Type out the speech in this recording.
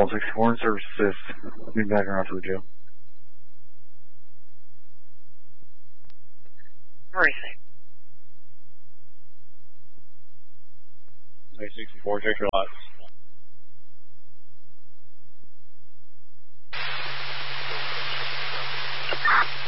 Call 64 in service assist. Be back around to the jail. Where is it? 64, check your lots.